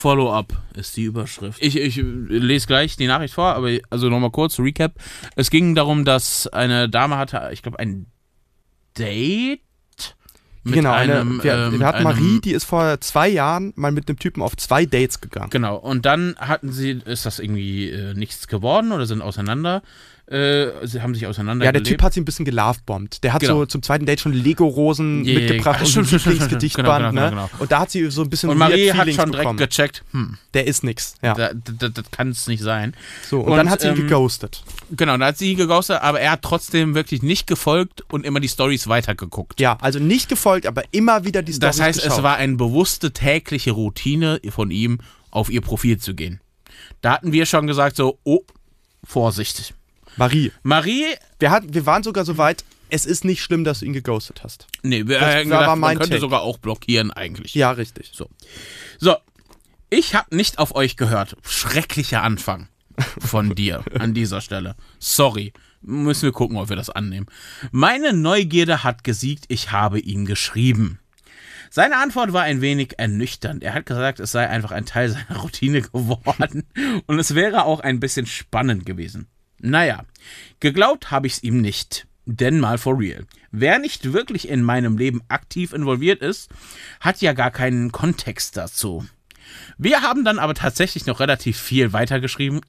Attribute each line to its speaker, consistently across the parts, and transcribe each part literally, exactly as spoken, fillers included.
Speaker 1: Follow-up ist die Überschrift. Ich, ich lese gleich die Nachricht vor, aber also nochmal kurz, Recap. Es ging darum, dass eine Dame hatte, ich glaube, ein Date mit
Speaker 2: genau,
Speaker 1: einem...
Speaker 2: eine, wir,
Speaker 1: äh,
Speaker 2: wir hatten
Speaker 1: einem,
Speaker 2: Marie, die ist vor zwei Jahren mal mit einem Typen auf zwei Dates gegangen.
Speaker 1: Genau, und dann hatten sie, ist das irgendwie äh, nichts geworden oder sind auseinander? Äh, sie haben sich auseinander
Speaker 2: Ja, der
Speaker 1: gelebt.
Speaker 2: Typ hat sie ein bisschen gelovebombt. Der hat
Speaker 1: Genau.
Speaker 2: so zum zweiten Date schon Lego-Rosen
Speaker 1: Yeah,
Speaker 2: mitgebracht
Speaker 1: ach,
Speaker 2: und
Speaker 1: stimmt,
Speaker 2: so ein
Speaker 1: stimmt, stimmt,
Speaker 2: Lieblingsgedichtband,
Speaker 1: genau, genau,
Speaker 2: ne?
Speaker 1: genau, genau.
Speaker 2: Und da hat sie so ein bisschen
Speaker 1: Und Marie
Speaker 2: weird
Speaker 1: hat
Speaker 2: Feelings
Speaker 1: schon direkt
Speaker 2: bekommen.
Speaker 1: gecheckt, hm,
Speaker 2: Der ist nix, ja.
Speaker 1: da, da, das kann es nicht sein.
Speaker 2: So, und,
Speaker 1: Und,
Speaker 2: dann hat sie ihn
Speaker 1: ähm,
Speaker 2: geghostet.
Speaker 1: Genau, da hat sie ihn geghostet, aber er hat trotzdem wirklich nicht gefolgt und immer die Storys weitergeguckt.
Speaker 2: Ja, also nicht gefolgt, aber immer wieder die Storys
Speaker 1: Das heißt,
Speaker 2: geschaut.
Speaker 1: es war eine bewusste tägliche Routine von ihm, auf ihr Profil zu gehen. Da hatten wir schon gesagt so, oh, Vorsicht.
Speaker 2: Marie.
Speaker 1: Marie,
Speaker 2: Wir, hatten, wir waren sogar so weit, es ist nicht schlimm, dass du ihn geghostet hast.
Speaker 1: nee, wir
Speaker 2: Das
Speaker 1: haben
Speaker 2: war
Speaker 1: gedacht,
Speaker 2: mein
Speaker 1: man könnte
Speaker 2: Take.
Speaker 1: sogar auch blockieren eigentlich.
Speaker 2: Ja, richtig.
Speaker 1: So, so ich habe nicht auf euch gehört. Schrecklicher Anfang von dir an dieser Stelle. Sorry. Müssen wir gucken, ob wir das annehmen. Meine Neugierde hat gesiegt, ich habe ihm geschrieben. Seine Antwort war ein wenig ernüchternd. Er hat gesagt, es sei einfach ein Teil seiner Routine geworden und es wäre auch ein bisschen spannend gewesen. Naja, geglaubt habe ich es ihm nicht. Denn mal for real. Wer nicht wirklich in meinem Leben aktiv involviert ist, hat ja gar keinen Kontext dazu. Wir haben dann aber tatsächlich noch relativ viel weitergeschrieben.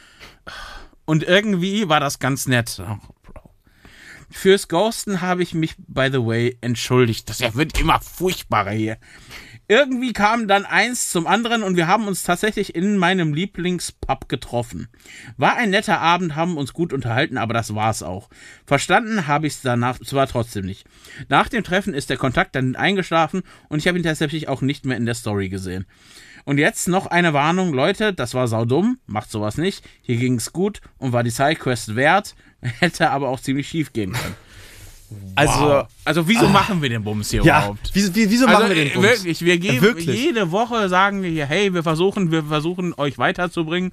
Speaker 1: Und irgendwie war das ganz nett. Oh, Bro. Fürs Ghosten habe ich mich, by the way, entschuldigt. Das wird immer furchtbarer hier. Irgendwie kam dann eins zum anderen und wir haben uns tatsächlich in meinem Lieblingspub getroffen. War ein netter Abend, haben uns gut unterhalten, aber das war's auch. Verstanden habe ich es danach zwar trotzdem nicht. Nach dem Treffen ist der Kontakt dann eingeschlafen und ich habe ihn tatsächlich auch nicht mehr in der Story gesehen. Und jetzt noch eine Warnung, Leute, das war saudumm, macht sowas nicht. Hier ging's gut und war die Sidequest wert, hätte aber auch ziemlich schief gehen können.
Speaker 2: Also,
Speaker 1: Wow. Also wieso ah, machen wir den Bums hier
Speaker 2: ja,
Speaker 1: überhaupt?
Speaker 2: wieso, wieso
Speaker 1: Also,
Speaker 2: machen wir den Bums?
Speaker 1: Wirklich, wir geben
Speaker 2: Wirklich?
Speaker 1: jede Woche, sagen wir hier, hey, wir versuchen, wir versuchen euch weiterzubringen,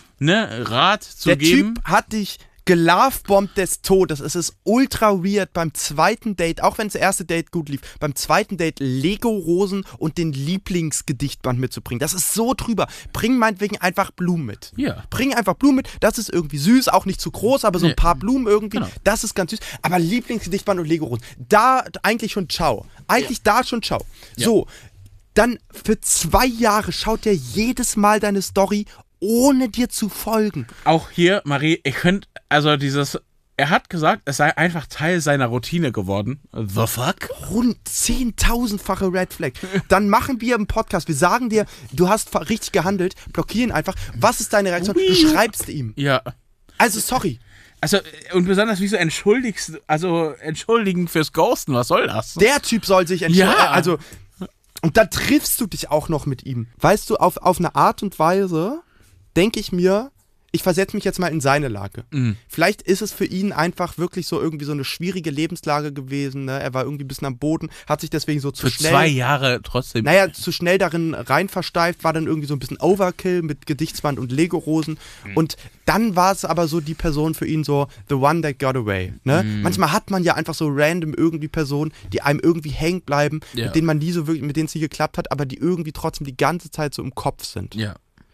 Speaker 1: ne, Rat zu
Speaker 2: Der
Speaker 1: geben.
Speaker 2: Typ hat dich gelovebombt des Todes. Es ist ultra weird beim zweiten Date, auch wenn das erste Date gut lief, beim zweiten Date Lego-Rosen und den Lieblingsgedichtband mitzubringen. Das ist so drüber. Bring meinetwegen einfach Blumen mit.
Speaker 1: Ja.
Speaker 2: Bring einfach Blumen mit. Das ist irgendwie süß, auch nicht zu groß, aber so ein
Speaker 1: Nee.
Speaker 2: paar Blumen irgendwie.
Speaker 1: Genau.
Speaker 2: Das ist ganz süß. Aber Lieblingsgedichtband und Lego-Rosen, da eigentlich schon ciao. Eigentlich da schon ciao.
Speaker 1: Ja.
Speaker 2: So, dann für zwei Jahre schaut er jedes Mal deine Story, ohne dir zu folgen.
Speaker 1: Auch hier, Marie, ihr könnt, also dieses, er hat gesagt, es sei einfach Teil seiner Routine geworden. The fuck?
Speaker 2: Rund zehntausendfache Red Flag. Dann machen wir einen Podcast. Wir sagen dir, du hast fa- richtig gehandelt, blockieren einfach. Was ist deine Reaktion? Du schreibst ihm.
Speaker 1: Ja.
Speaker 2: Also, sorry.
Speaker 1: Also, und besonders, wieso entschuldigst, also, entschuldigen fürs Ghosten, was soll das?
Speaker 2: Der Typ soll sich entscheiden.
Speaker 1: Ja.
Speaker 2: Also, und dann triffst du dich auch noch mit ihm. Weißt du, auf, auf eine Art und Weise denke ich mir, ich versetze mich jetzt mal in seine Lage.
Speaker 1: Mhm.
Speaker 2: Vielleicht ist es für ihn einfach wirklich so irgendwie so eine schwierige Lebenslage gewesen. Ne? Er war irgendwie ein bisschen am Boden, hat sich deswegen so zu
Speaker 1: Für
Speaker 2: schnell...
Speaker 1: zwei Jahre trotzdem.
Speaker 2: Naja, zu schnell darin rein versteift, war dann irgendwie so ein bisschen Overkill mit Gedichtsband und Lego-Rosen.
Speaker 1: Mhm.
Speaker 2: Und dann war es aber so die Person für ihn so, the one that got away. Ne?
Speaker 1: Mhm.
Speaker 2: Manchmal hat man ja einfach so random irgendwie Personen, die einem irgendwie hängen bleiben,
Speaker 1: Ja.
Speaker 2: mit denen man nie so wirklich, mit denen es nie geklappt hat, aber die irgendwie trotzdem die ganze Zeit so im Kopf sind.
Speaker 1: Ja.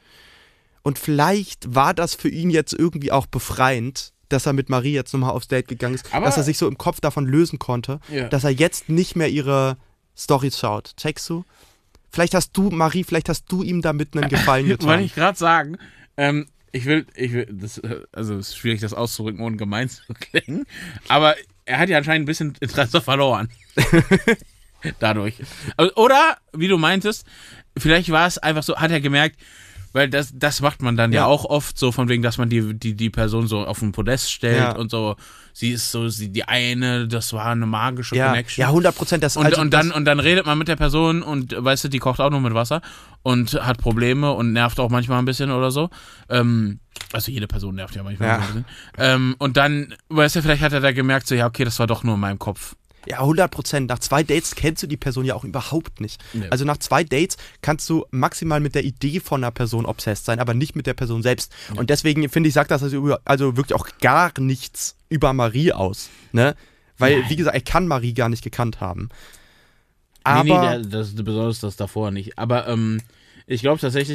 Speaker 2: Und vielleicht war das für ihn jetzt irgendwie auch befreiend, dass er mit Marie jetzt nochmal aufs Date gegangen ist,
Speaker 1: Aber-
Speaker 2: dass er sich so im Kopf davon lösen konnte,
Speaker 1: Ja.
Speaker 2: dass er jetzt nicht mehr ihre Storys schaut. Checkst du? Vielleicht hast du, Marie, vielleicht hast du ihm damit einen Gefallen
Speaker 1: Wollte
Speaker 2: getan.
Speaker 1: ich gerade sagen, ähm, ich will, ich will, das, äh, also es ist schwierig, das auszudrücken, ohne gemein zu klingen, aber er hat ja anscheinend ein bisschen Interesse verloren. Dadurch. Also, oder, wie du meintest, vielleicht war es einfach so, hat er gemerkt, weil das, das macht man dann ja.
Speaker 2: Ja.
Speaker 1: auch oft so, von wegen, dass man die, die, die Person so auf den Podest stellt
Speaker 2: Ja.
Speaker 1: und so, sie ist so, sie, die eine, das war eine magische
Speaker 2: ja,
Speaker 1: Connection.
Speaker 2: ja, hundert Prozent. Das,
Speaker 1: Und,
Speaker 2: also,
Speaker 1: und, dann,
Speaker 2: das,
Speaker 1: und dann redet man mit der Person und weißt du, die kocht auch nur mit Wasser und hat Probleme und nervt auch manchmal ein bisschen oder so. Ähm, also jede Person nervt ja manchmal
Speaker 2: Ja.
Speaker 1: ein bisschen. Ähm, und dann, weißt du, vielleicht hat er da gemerkt, so ja, okay, das war doch nur in meinem Kopf.
Speaker 2: ja, hundert Prozent. Nach zwei Dates kennst du die Person ja auch überhaupt nicht.
Speaker 1: Nee.
Speaker 2: Also nach zwei Dates kannst du maximal mit der Idee von einer Person obsessed sein, aber nicht mit der Person selbst.
Speaker 1: Ja.
Speaker 2: Und deswegen finde ich, sagt das also, über, also wirklich auch gar nichts über Marie aus. Ne? Weil,
Speaker 1: Nein.
Speaker 2: wie gesagt, er kann Marie gar nicht gekannt haben. Aber
Speaker 1: nee, nee, der, das, besonders das davor nicht. Aber ähm, Ich glaube tatsächlich,